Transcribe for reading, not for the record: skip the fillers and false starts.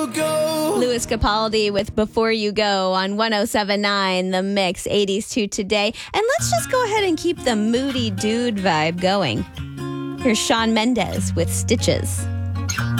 Louis Capaldi with Before You Go on 107.9 The Mix, 80s to today. And let's just go ahead and keep the moody dude vibe going. Here's Shawn Mendes with Stitches.